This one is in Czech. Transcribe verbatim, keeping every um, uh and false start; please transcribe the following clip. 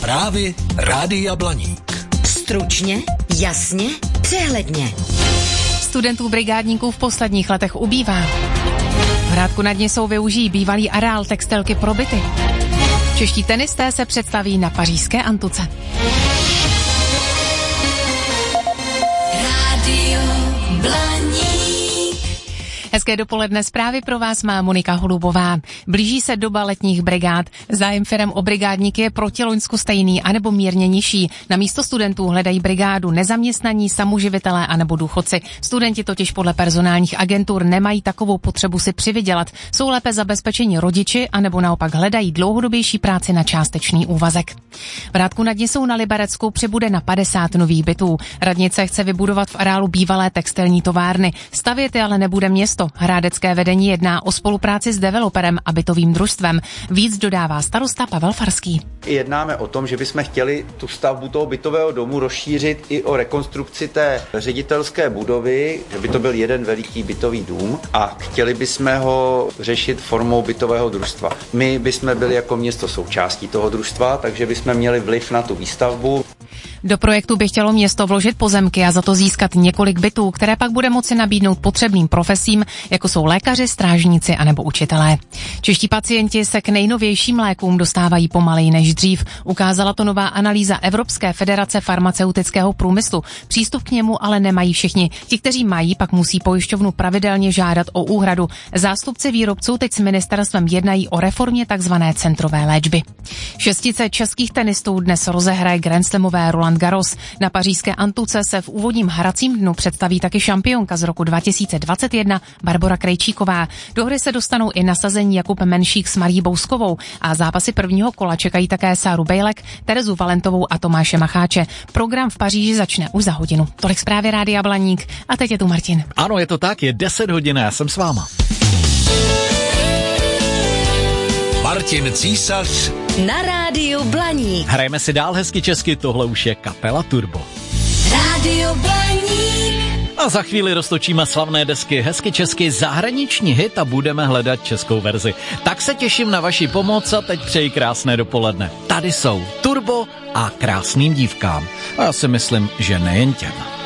Zprávy Rádia Blaník. Stručně, jasně, přehledně. Studentů brigádníků v posledních letech ubývá. V Hrádku nad Nisou využijí bývalý areál textilky pro byty. Čeští tenisté se představí na pařížské Antuce. Rádio Blaník. Hezké dopoledne, zprávy pro vás má Monika Holubová. Blíží se doba letních brigád. Zájem firem o brigádníky je proti loňsku stejný anebo mírně nižší. Na místo studentů hledají brigádu nezaměstnaní, samoživitelé anebo důchodci. Studenti totiž podle personálních agentur nemají takovou potřebu si přivydělat. Jsou lépe zabezpečení rodiči anebo naopak hledají dlouhodobější práci na částečný úvazek. V Hrádku nad Nisou na Liberecku přibude na padesát nových bytů. Radnice chce vybudovat v areálu bývalé textilní továrny. Stavět je ale nebude město. Hrádecké vedení jedná o spolupráci s developerem a bytovým družstvem. Víc dodává starosta Pavel Farský. Jednáme o tom, že bychom chtěli tu stavbu toho bytového domu rozšířit i o rekonstrukci té ředitelské budovy, že by to byl jeden veliký bytový dům a chtěli bychom ho řešit formou bytového družstva. My bychom byli jako město součástí toho družstva, takže bychom měli vliv na tu výstavbu. Do projektu by chtělo město vložit pozemky a za to získat několik bytů, které pak bude moci nabídnout potřebným profesím, jako jsou lékaři, strážníci anebo učitelé. Čeští pacienti se k nejnovějším lékům dostávají pomaleji než dřív. Ukázala to nová analýza Evropské federace farmaceutického průmyslu. Přístup k němu ale nemají všichni. Ti, kteří mají, pak musí pojišťovnu pravidelně žádat o úhradu. Zástupci výrobců teď s ministerstvem jednají o reformě takzvané centrové léčby. Šestice českých tenistů dnes rozehraje grandslamové Roland Garros. Na pařížské Antuce se v úvodním hracím dnu představí taky šampionka z roku dva tisíce dvacet jedna Barbora Krejčíková. Do hry se dostanou i nasazení Jakub Menšík s Marí Bouskovou a zápasy prvního kola čekají také Sáru Bejlek, Terezu Valentovou a Tomáše Macháče. Program v Paříži začne už za hodinu. Tolik zprávy Rádia Blaník a teď je tu Martin. Ano, je to tak, je deset hodin a já jsem s váma. Martin Císař Na Rádiu Blaník. Hrajeme si dál hezky česky, tohle už je kapela Turbo. Rádio Blaník. A za chvíli roztočíme slavné desky hezky česky zahraniční hit a budeme hledat českou verzi. Tak se těším na vaši pomoc a teď přeji krásné dopoledne. Tady jsou Turbo a Krásným dívkám. A já si myslím, že nejen těm.